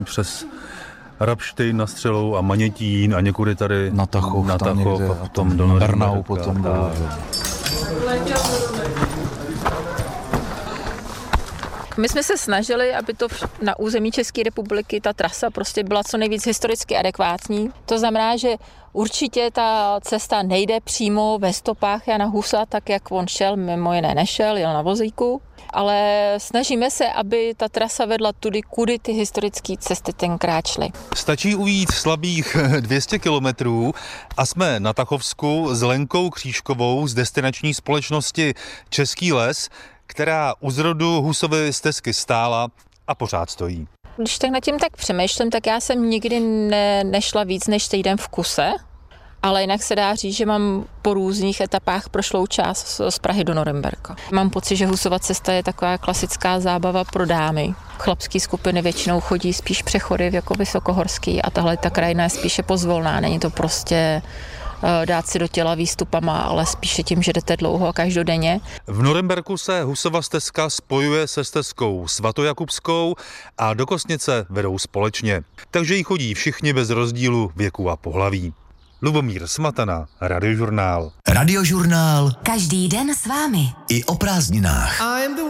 Přes Rabštejn na Střelou a Manětín a někudy tady na Tachov a potom do Brnau potom bylo. My jsme se snažili, aby to na území České republiky ta trasa prostě byla co nejvíc historicky adekvátní. To znamená, že určitě ta cesta nejde přímo ve stopách Jana Husa, tak jak on šel, mimo jiné nešel, jel na vozíku, ale snažíme se, aby ta trasa vedla tudy, kudy ty historické cesty tenkrát šly. Stačí ujít slabých 200 kilometrů a jsme na Tachovsku s Lenkou Křížkovou z destinační společnosti Český les, která u zrodu Husovy stezky stála a pořád stojí. Když tak nad tím tak přemýšlím, tak já jsem nikdy nešla víc než týden v kuse, ale jinak se dá říct, že mám po různých etapách prošlou část z Prahy do Norimberka. Mám pocit, že Husova cesta je taková klasická zábava pro dámy. Chlapské skupiny většinou chodí spíš přechody jako vysokohorský a tahle ta krajina je spíše pozvolná, není to prostě dát si do těla výstupama, ale spíše tím, že jdete dlouho a každodenně. V Norimberku se Husova stezka spojuje se stezkou Svatojakubskou a do Kosnice vedou společně. Takže jí chodí všichni bez rozdílu věku a pohlaví. Lubomír Smatana, Radiožurnál. Radiožurnál. Každý den s vámi. I o prázdninách.